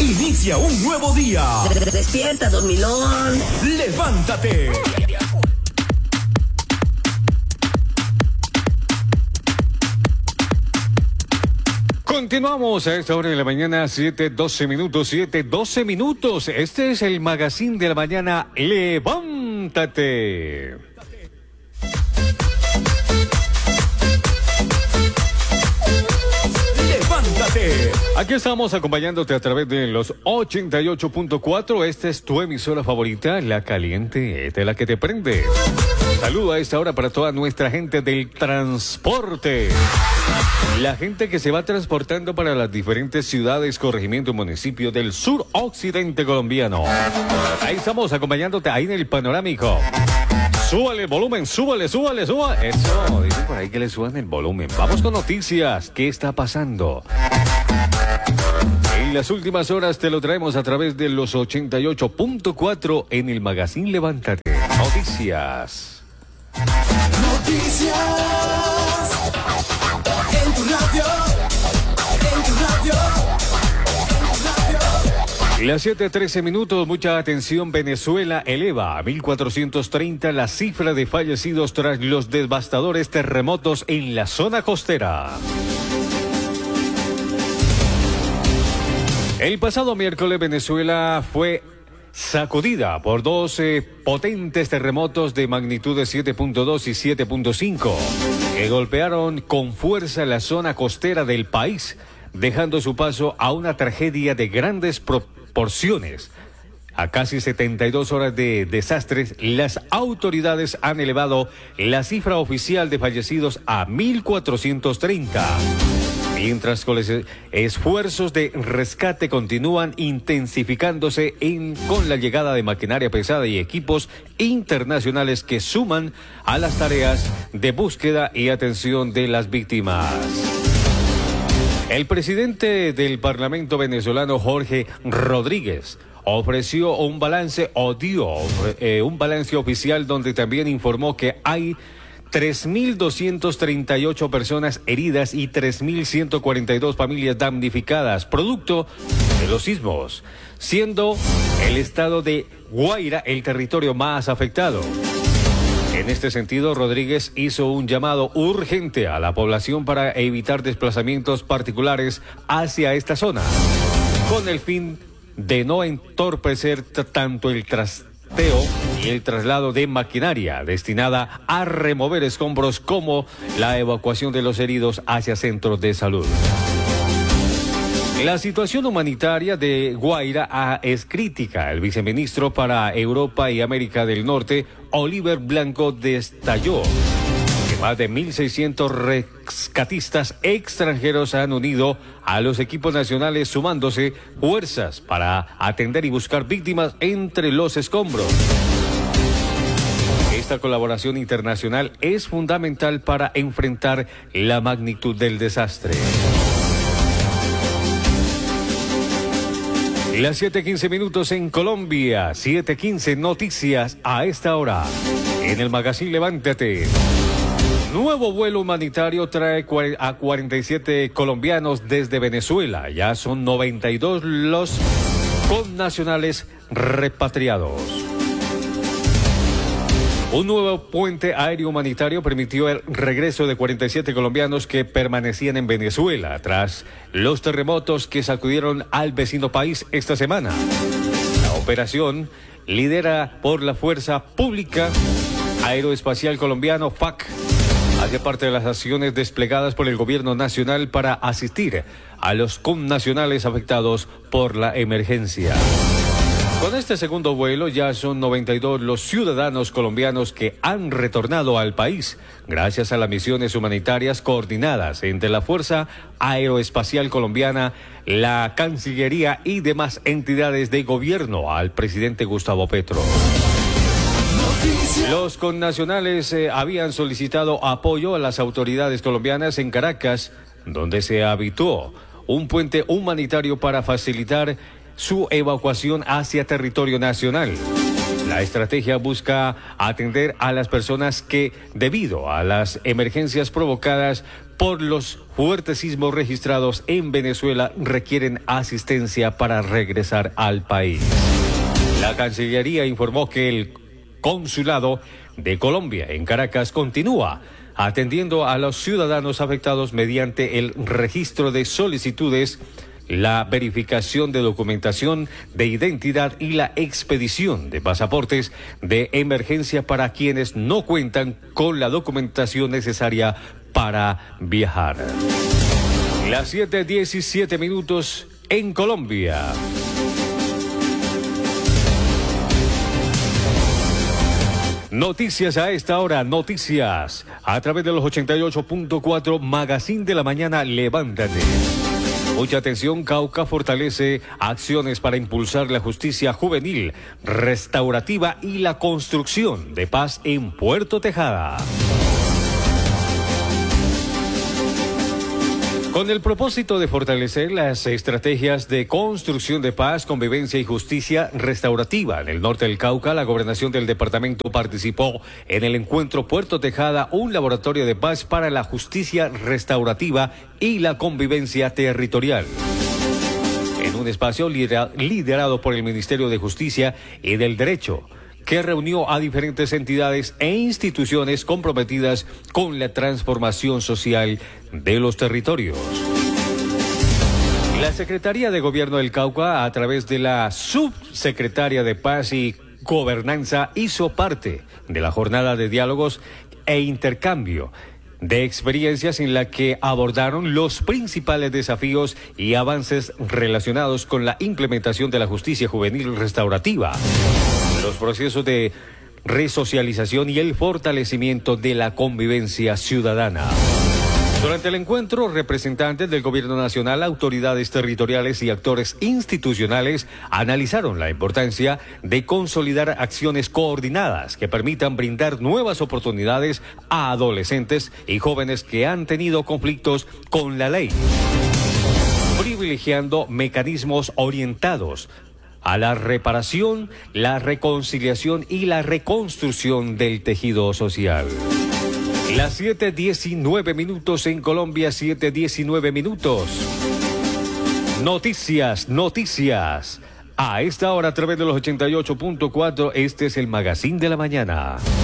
Inicia un nuevo día. Despierta, dormilón. Levántate. Continuamos a esta hora de la mañana, 7:12 minutos, 7:12 minutos. Este es el magazine de la mañana, Levántate. Levántate. Aquí estamos acompañándote a través de los 88.4. Esta es tu emisora favorita, La Caliente, esta es la que te prende. Saludo a esta hora para toda nuestra gente del transporte. La gente que se va transportando para las diferentes ciudades, corregimientos y municipios del suroccidente colombiano. Ahí estamos acompañándote ahí en el panorámico. Súbale el volumen, súbale. Eso, dicen por ahí que le suban el volumen. Vamos con noticias. ¿Qué está pasando? En las últimas horas te lo traemos a través de los 88.4 en el magazine Levántate. Noticias. En tu radio. Las 7:13 minutos, mucha atención. Venezuela eleva a 1.430 la cifra de fallecidos tras los devastadores terremotos en la zona costera. El pasado miércoles Venezuela fue sacudida por 12 potentes terremotos de magnitud de 7.2 y 7.5 que golpearon con fuerza la zona costera del país, dejando su paso a una tragedia de grandes proporciones. A casi 72 horas de desastres, las autoridades han elevado la cifra oficial de fallecidos a 1.430. Mientras con los esfuerzos de rescate continúan intensificándose con la llegada de maquinaria pesada y equipos internacionales que suman a las tareas de búsqueda y atención de las víctimas. El presidente del Parlamento venezolano, Jorge Rodríguez, ofreció un balance un balance oficial donde también informó que hay 3.238 personas heridas y 3.142 familias damnificadas, producto de los sismos, siendo el estado de Guaira el territorio más afectado. En este sentido, Rodríguez hizo un llamado urgente a la población para evitar desplazamientos particulares hacia esta zona, con el fin de no entorpecer tanto el trasteo y el traslado de maquinaria destinada a remover escombros como la evacuación de los heridos hacia centros de salud. La situación humanitaria de Guaira es crítica. El viceministro para Europa y América del Norte, Oliver Blanco, detalló que más de 1.600 rescatistas extranjeros han unido a los equipos nacionales, sumándose fuerzas para atender y buscar víctimas entre los escombros. Esta colaboración internacional es fundamental para enfrentar la magnitud del desastre. Las 7:15 minutos en Colombia, 7:15 noticias a esta hora. En el magazine Levántate. Nuevo vuelo humanitario trae a 47 colombianos desde Venezuela. Ya son 92 los connacionales repatriados. Un nuevo puente aéreo humanitario permitió el regreso de 47 colombianos que permanecían en Venezuela tras los terremotos que sacudieron al vecino país esta semana. La operación, lidera por la Fuerza Pública Aeroespacial Colombiano, FAC, hace parte de las acciones desplegadas por el gobierno nacional para asistir a los connacionales afectados por la emergencia. Con este segundo vuelo ya son 92 los ciudadanos colombianos que han retornado al país gracias a las misiones humanitarias coordinadas entre la Fuerza Aeroespacial Colombiana, la Cancillería y demás entidades de gobierno al presidente Gustavo Petro. Los connacionales habían solicitado apoyo a las autoridades colombianas en Caracas, donde se habituó un puente humanitario para facilitar su evacuación hacia territorio nacional. La estrategia busca atender a las personas que, debido a las emergencias provocadas por los fuertes sismos registrados en Venezuela requieren asistencia para regresar al país. La Cancillería informó que el Consulado de Colombia en Caracas continúa atendiendo a los ciudadanos afectados mediante el registro de solicitudes, la verificación de documentación de identidad y la expedición de pasaportes de emergencia para quienes no cuentan con la documentación necesaria para viajar. Las 7:17 en Colombia. Noticias a esta hora, noticias a través de los 88.4 Magazine de la Mañana, levántate. Mucha atención, Cauca fortalece acciones para impulsar la justicia juvenil, restaurativa y la construcción de paz en Puerto Tejada. Con el propósito de fortalecer las estrategias de construcción de paz, convivencia y justicia restaurativa en el norte del Cauca, la gobernación del departamento participó en el encuentro Puerto Tejada, un laboratorio de paz para la justicia restaurativa y la convivencia territorial. En un espacio liderado por el Ministerio de Justicia y del Derecho, que reunió a diferentes entidades e instituciones comprometidas con la transformación social de los territorios. La Secretaría de Gobierno del Cauca, a través de la Subsecretaria de Paz y Gobernanza, hizo parte de la jornada de diálogos e intercambio de experiencias en la que abordaron los principales desafíos y avances relacionados con la implementación de la justicia juvenil restaurativa, los procesos de resocialización y el fortalecimiento de la convivencia ciudadana. Durante el encuentro, representantes del Gobierno Nacional, autoridades territoriales y actores institucionales analizaron la importancia de consolidar acciones coordinadas que permitan brindar nuevas oportunidades a adolescentes y jóvenes que han tenido conflictos con la ley, privilegiando mecanismos orientados a la reparación, la reconciliación y la reconstrucción del tejido social. Las 7:19 en Colombia, 7:19. Noticias. A esta hora, a través de los 88.4, este es el Magazine de la Mañana.